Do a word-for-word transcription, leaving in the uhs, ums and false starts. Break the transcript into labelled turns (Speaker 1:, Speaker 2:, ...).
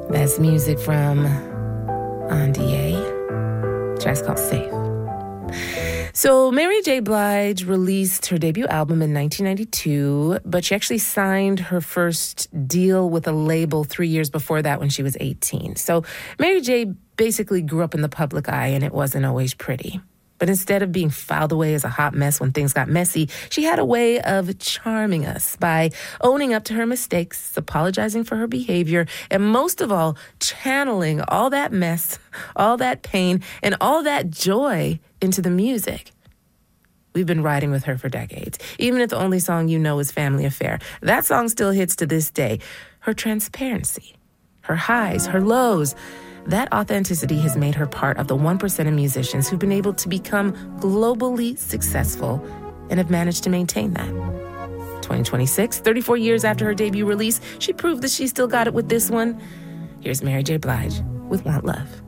Speaker 1: That's music from Andie. Track's called Safe. So Mary J. Blige released her debut album in nineteen ninety-two, but she actually signed her first deal with a label three years before that when she was eighteen. So Mary J. basically grew up in the public eye, and it wasn't always pretty. But instead of being filed away as a hot mess when things got messy, she had a way of charming us by owning up to her mistakes, apologizing for her behavior, and most of all, channeling all that mess, all that pain, and all that joy into the music. We've been riding with her for decades, even if the only song you know is Family Affair. That song still hits to this day. Her transparency, her highs, her lows, that authenticity has made her part of the one percent of musicians who've been able to become globally successful and have managed to maintain that. twenty twenty-six, thirty-four years after her debut release, she proved that she still got it with this one. Here's Mary J. Blige with Want Love.